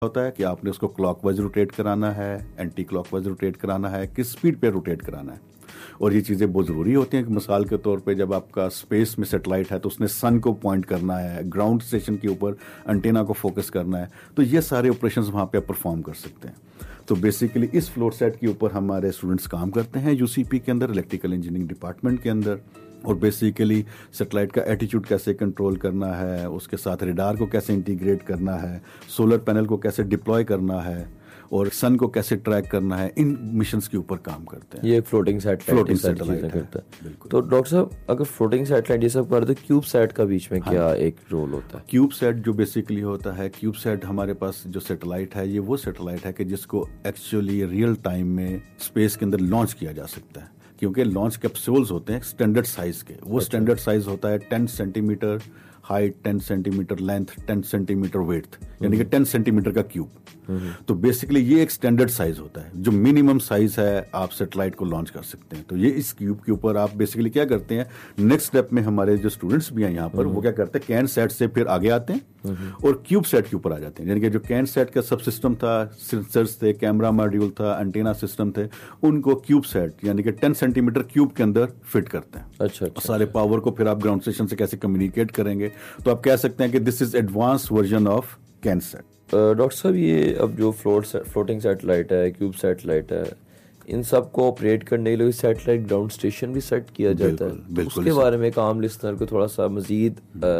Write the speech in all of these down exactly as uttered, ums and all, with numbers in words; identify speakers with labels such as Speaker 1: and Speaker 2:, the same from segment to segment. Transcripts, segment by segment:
Speaker 1: होता है कि आपने उसको क्लॉकवाइज रोटेट कराना है, एंटी क्लॉकवाइज रोटेट कराना है, किस स्पीड पे रोटेट कराना है। और ये चीज़ें बहुत ज़रूरी होती हैं कि मिसाल के तौर पे जब आपका स्पेस में सेटेलाइट है तो उसने सन को पॉइंट करना है, ग्राउंड स्टेशन के ऊपर एंटेना को फोकस करना है, तो ये सारे ऑपरेशंस वहाँ पे आप परफॉर्म कर सकते हैं। तो बेसिकली इस फ्लोर सेट के ऊपर हमारे स्टूडेंट्स काम करते हैं यूसीपी के अंदर, इलेक्ट्रिकल इंजीनियरिंग डिपार्टमेंट के अंदर। और बेसिकली सेटेलाइट का एटीट्यूड कैसे कंट्रोल करना है, उसके साथ रेडार को कैसे इंटीग्रेट करना है, सोलर पैनल को कैसे डिप्लॉय करना है और सन को कैसे ट्रैक करना है, इन मिशंस के ऊपर काम करते हैं।
Speaker 2: ये एक फ्लोटिंग सैटेलाइट
Speaker 1: फ्लोटिंग सैटेलाइट
Speaker 2: करता है। तो डॉक्टर साहब, अगर फ्लोटिंग सैटेलाइट ये सब कर दो, क्यूब सैट का बीच में हाँ। क्या एक रोल होता है?
Speaker 1: क्यूब सैट जो बेसिकली होता है, क्यूब सैट हमारे पास जो सैटेलाइट है, ये वो सैटेलाइट है कि जिसको एक्चुअली रियल टाइम में स्पेस के अंदर लॉन्च किया जा सकता है, क्योंकि लॉन्च कैप्सूल्स होते हैं स्टैंडर्ड साइज के। वो स्टैंडर्ड अच्छा। साइज होता है ten centimetre height, ten centimetre length, ten centimetre width, यानी कि टेन सेंटीमीटर का क्यूब। तो बेसिकली ये एक स्टैंडर्ड साइज होता है, जो मिनिमम साइज है आप सैटेलाइट को लॉन्च कर सकते हैं। तो ये इस क्यूब के ऊपर आप बेसिकली क्या करते हैं, नेक्स्ट स्टेप में हमारे जो स्टूडेंट्स भी हैं यहाँ पर, वो क्या करते हैं, कैन सेट से फिर आगे आते हैं और क्यूब सेट के ऊपर आ जाते हैं। यानी कि जो कैन सेट का सब सिस्टम था, सेंसर्स थे, कैमरा मॉड्यूल था, एंटीना सिस्टम थे, उनको क्यूब सेट यानी कि टेन सेंटीमीटर क्यूब के अंदर फिट करते हैं।
Speaker 2: अच्छा, अच्छा
Speaker 1: सारे पावर को फिर आप ग्राउंड स्टेशन से कैसे कम्युनिकेट करेंगे, तो आप कह सकते हैं कि this is advance version of can set.
Speaker 2: Doctor साहब, ये अब जो फ्लोट फ्लोटिंग सैटेलाइट है, क्यूब सैटेलाइट है, इन सब को ऑपरेट करने के लिए सैटेलाइट ग्राउंड स्टेशन भी सेट किया जाता है। तो उसके बारे में एक आम लिस्नर को थोड़ा सा मजीद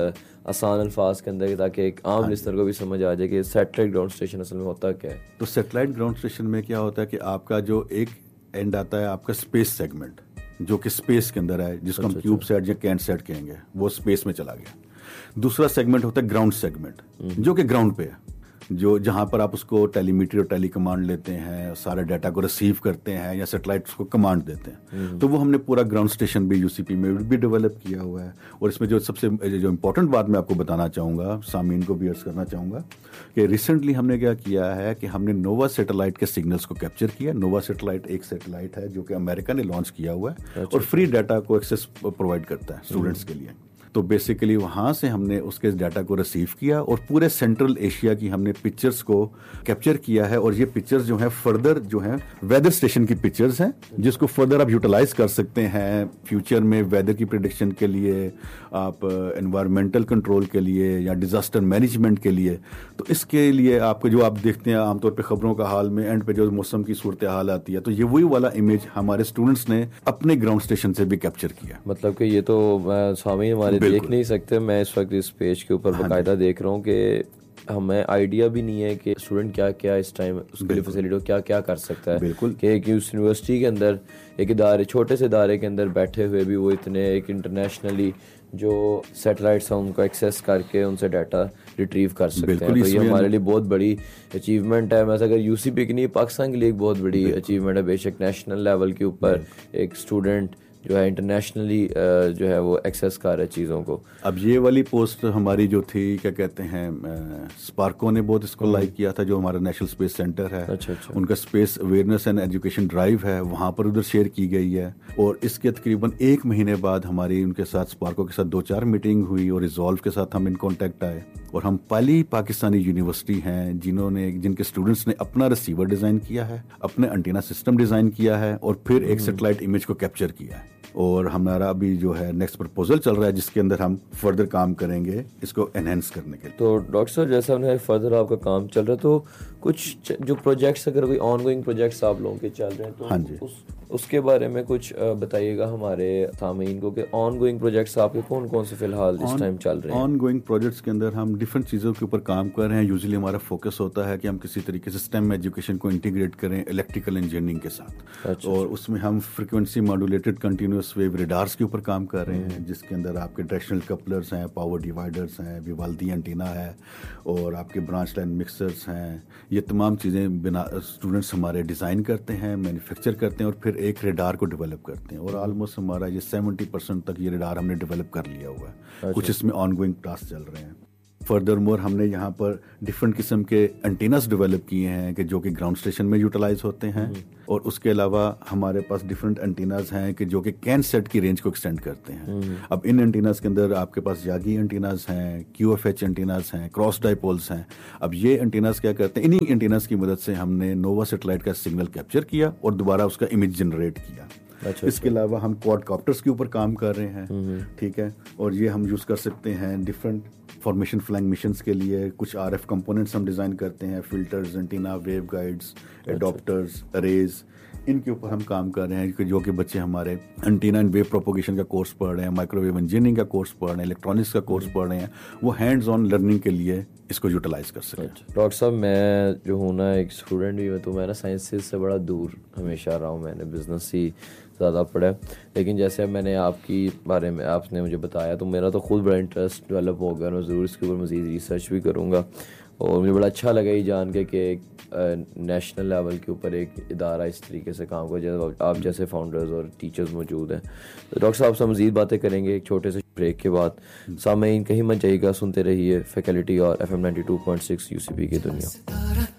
Speaker 2: आसान अल्फाज के अंदर, ताकि एक आम लिस्नर को भी समझ आ जाए कि सैटेलाइट ग्राउंड स्टेशन असल में होता क्या है।
Speaker 1: तो सैटेलाइट ग्राउंड स्टेशन में क्या होता है कि आपका जो एक एंड आता है आपका स्पेस सेगमेंट, जो कि स्पेस के अंदर है, जिसको हम क्यूब सेट या कैन सेट कहेंगे, वो स्पेस में चला गया। दूसरा सेगमेंट होता है ग्राउंड सेगमेंट, जो कि ग्राउंड पे है, जो जहां पर आप उसको टेलीमीटरी और टेली कमांड लेते हैं, सारे डाटा को रिसीव करते हैं या सैटेलाइट्स को कमांड देते हैं। तो वो हमने पूरा ग्राउंड स्टेशन भी यूसीपी में भी डेवलप किया हुआ है। और इसमें जो सबसे जो इम्पोर्टेंट बात मैं आपको बताना चाहूँगा, सामीन को भी अर्ज करना चाहूँगा कि रिसेंटली हमने क्या किया है कि हमने नोवा सैटेलाइट के सिग्नल्स को कैप्चर किया। नोवा सैटेलाइट एक सैटेलाइट है जो कि अमेरिका ने लॉन्च किया हुआ है और फ्री डाटा को एक्सेस प्रोवाइड करता है स्टूडेंट्स के लिए। तो बेसिकली वहाँ से हमने उसके डाटा को रिसीव किया और पूरे सेंट्रल एशिया की हमने पिक्चर्स को कैप्चर किया है। और ये पिक्चर्स जो हैं फर्दर जो हैं वेदर स्टेशन की पिक्चर्स हैं, जिसको फर्दर आप यूटिलाइज कर सकते हैं फ्यूचर में वेदर की प्रेडिक्शन के लिए, आप एनवायरमेंटल कंट्रोल के लिए या डिजास्टर मैनेजमेंट के लिए। तो इसके लिए आपको जो आप देखते हैं आमतौर पर खबरों का हाल में एंड पे जो मौसम की सूरत हाल आती है, तो ये वही वाला इमेज हमारे स्टूडेंट्स ने अपने ग्राउंड स्टेशन से भी कैप्चर किया।
Speaker 2: मतलब कि ये तो स्वामी हमारे देख नहीं सकते, मैं इस वक्त इस पेज के ऊपर बाकायदा देख रहा हूँ कि हमें आइडिया भी नहीं है कि स्टूडेंट क्या क्या इस टाइम उसके लिए फैसिलिटी क्या क्या कर सकता है।
Speaker 1: बिल्कुल
Speaker 2: कि एक यूनिवर्सिटी के अंदर, एक इदारे, छोटे से इदारे के अंदर बैठे हुए भी वो इतने एक इंटरनेशनली जो सैटेलाइट्स हैं उनको एक्सेस करके उनसे डाटा रिट्रीव कर सकते हैं। तो ये हमारे लिए बहुत बड़ी अचीवमेंट है। मैं अगर यूसीपी की नहीं, पाकिस्तान के लिए एक बहुत बड़ी अचीवमेंट है। बेशक नेशनल लेवल के ऊपर एक स्टूडेंट जो है इंटरनेशनली जो है वो एक्सेस कर रहा है चीज़ों को।
Speaker 1: अब ये वाली पोस्ट हमारी जो थी, क्या कहते हैं, स्पार्को ने बहुत इसको लाइक किया था, जो हमारा नेशनल स्पेस सेंटर है।
Speaker 2: अच्छा, अच्छा।
Speaker 1: उनका space awareness and education drive है, वहाँ पर उधर शेयर की गई है। और इसके तकरीबन एक महीने बाद हमारी उनके साथ स्पार्को के साथ दो चार मीटिंग हुई और रिजॉल्व के साथ हम इन कॉन्टेक्ट आए। और हम पहली पाकिस्तानी यूनिवर्सिटी हैं जिन्होंने जिनके स्टूडेंट्स ने अपना रिसीवर डिज़ाइन किया है, अपने एंटीना सिस्टम डिज़ाइन किया है और फिर एक सैटेलाइट इमेज को कैप्चर किया है। और हमारा अभी जो है नेक्स्ट प्रपोजल चल रहा है, जिसके अंदर हम फर्दर काम करेंगे इसको एनहेंस करने के लिए।
Speaker 2: तो डॉक्टर साहब, जैसा हमने फर्दर आपका काम चल रहा है, तो कुछ जो प्रोजेक्ट्स, अगर कोई ऑनगोइंग प्रोजेक्ट्स आप लोगों के चल रहे हैं, तो
Speaker 1: हाँ जी,
Speaker 2: उस, उसके बारे में कुछ बताइएगा हमारे सामीन को कि ऑनगोइंग प्रोजेक्ट्स आपके कौन कौन से फिलहाल इस टाइम चल रहे हैं।
Speaker 1: ऑनगोइंग प्रोजेक्ट्स के अंदर हम डिफरेंट चीज़ों के ऊपर काम कर रहे हैं। यूजुअली हमारा फोकस होता है कि हम किसी तरीके से स्टेम एजुकेशन को इंटीग्रेट करें इलेक्ट्रिकल इंजीनियरिंग के साथ। अच्छा, और उसमें हम frequency modulated continuous wave radars के ऊपर काम कर रहे हैं, जिसके अंदर आपके डायरेक्शनल कपलर्स हैं, पावर डिवाइडर्स हैं, विवाल्दी एंटीना है और आपके ब्रांच लाइन मिक्सर्स हैं। ये तमाम चीज़ें बिना स्टूडेंट्स हमारे डिज़ाइन करते हैं, मैन्युफैक्चर करते हैं और फिर एक रेडार को डेवलप करते हैं। और ऑलमोस्ट हमारा ये सेवेंटी परसेंट तक ये रेडार हमने डेवलप कर लिया हुआ है। अच्छा। कुछ इसमें ऑनगोइंग टास्क चल रहे हैं। फर्दर मोर हमने यहाँ पर डिफरेंट किस्म के एंटीनास डेवलप किए हैं कि जो कि ग्राउंड स्टेशन में यूटिलाइज होते हैं, और उसके अलावा हमारे पास डिफरेंट एंटीनास हैं कि जो कि कैन सेट की रेंज को एक्सटेंड करते हैं। अब इन एंटीनास के अंदर आपके पास यागी एंटीनास हैं, क्यू एफ एच एंटीनास हैं, क्रॉस डाइपोल्स हैं। अब ये एंटीनास क्या करते हैं, इन्हीं एंटीनास की मदद से हमने नोवा सैटेलाइट का सिग्नल कैप्चर किया और दोबारा उसका इमेज जनरेट किया। अच्छा, इसके अलावा हम क्वाडकॉप्टर्स के ऊपर काम कर रहे हैं, ठीक है, और ये हम यूज़ कर सकते हैं डिफरेंट फॉर्मेशन फ्लाइंग मिशंस के लिए। कुछ आरएफ कंपोनेंट्स हम डिज़ाइन करते हैं, filters, antenna, wave guides, adopters, arrays, इनके ऊपर हम काम कर रहे हैं, जो कि बच्चे हमारे एंटीना एंड वेव प्रोपोगेशन का कोर्स पढ़ रहे हैं, माइक्रोवेव इंजीनियरिंग का कोर्स पढ़ रहे हैं, इलेक्ट्रॉनिक्स का कोर्स पढ़ रहे हैं, वो हैंड्स ऑन लर्निंग के लिए इसको यूटिलाइज कर सकें।
Speaker 2: डॉक्टर साहब, मैं जो हूँ ना एक स्टूडेंट भी हूँ, तो मैं ना साइंसेस से बड़ा दूर हमेशा रहा हूँ, मैंने बिजनेस ही ज़्यादा पढ़ा। लेकिन जैसे मैंने आपकी बारे में आपने मुझे बताया तो मेरा तो खुद बड़ा इंटरेस्ट डेवलप हो गया, मैं ज़रूर इसके ऊपर मज़ीद रिसर्च भी करूँगा। और मुझे बड़ा अच्छा लगा ये जान के कि एक नेशनल लेवल के ऊपर एक इदारा इस तरीके से काम कर, जैसे आप जैसे फाउंडर्स और टीचर्स मौजूद हैं। तो डॉक्टर साहब से मज़ीद बातें करेंगे एक छोटे से ब्रेक के बाद। सामईन कहीं मत जाइएगा, सुनते रहिए फैकल्टी और F M ninety two point six UCP की दुनिया।